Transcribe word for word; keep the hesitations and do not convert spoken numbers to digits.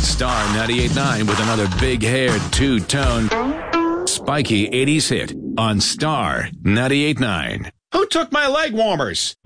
Star ninety-eight point nine with another big-haired, two-tone, spiky eighties hit on Star ninety-eight point nine. Who took my leg warmers?